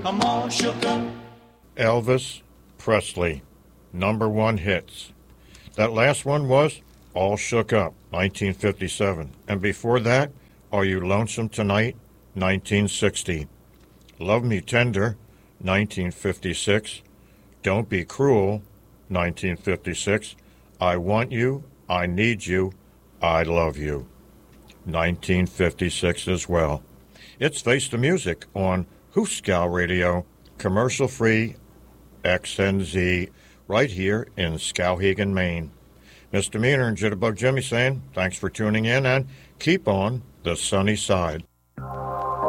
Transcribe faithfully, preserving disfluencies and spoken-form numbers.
I'm all shook up. Elvis Presley, number one hits. That last one was All Shook Up, nineteen fifty-seven. And before that, Are You Lonesome Tonight, nineteen sixty. Love Me Tender, nineteen fifty-six. Don't Be Cruel, nineteen fifty-six. I Want You, I Need You, I Love You, nineteen fifty-six as well. It's Face the Music on Hooskow Radio, commercial-free X N Z, right here in Skowhegan, Maine. Misdemeanor and Jitterbug Jimmy saying thanks for tuning in and keep on the sunny side.